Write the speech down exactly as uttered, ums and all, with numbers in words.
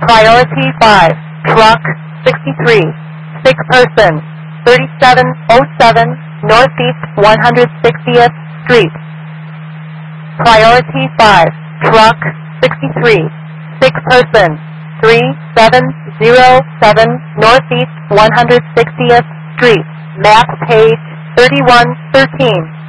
Priority five, truck sixty-three, sick person, thirty-seven oh seven Northeast one hundred sixtieth Street. Priority five, truck sixty-three, sick person, three seven oh seven Northeast one hundred sixtieth Street. Map page thirty-one thirteen.